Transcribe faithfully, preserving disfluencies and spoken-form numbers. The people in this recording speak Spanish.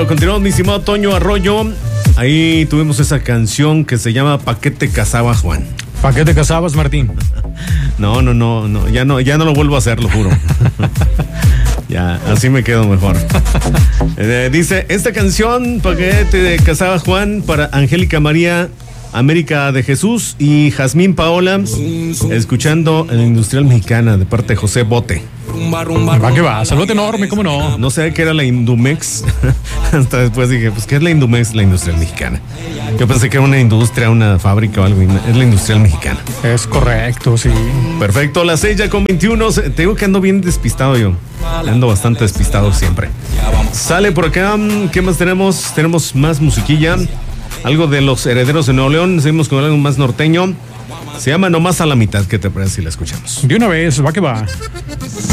Bueno, continuamos, mi estimado Toño Arroyo. Ahí tuvimos esa canción que se llama ¿Pa' qué te casabas, Juan? ¿Para qué te casabas, Martín? No, no, no, no, ya no, ya no lo vuelvo a hacer, lo juro. Ya, así me quedo mejor. Eh, dice, esta canción, ¿pa' qué te casabas, Juan? Para Angélica María América de Jesús y Jazmín Paola, escuchando en la Industrial Mexicana de parte de José Bote. Va que va, saludo enorme, ¿cómo no? No sé qué era la Indumex. Hasta después dije, pues, ¿qué es la Indumex? La Industrial Mexicana. Yo pensé que era una industria, una fábrica o algo. Es la Industrial Mexicana. Es correcto, sí. Perfecto, las seis ya con veintiuno. Te digo que ando bien despistado yo. Ando bastante despistado siempre. Sale por acá. ¿Qué más tenemos? Tenemos más musiquilla. Algo de los Herederos de Nuevo León. Seguimos con algo más norteño. Se llama Nomás a la Mitad. ¿Qué te parece si la escuchamos? De una vez, va que va.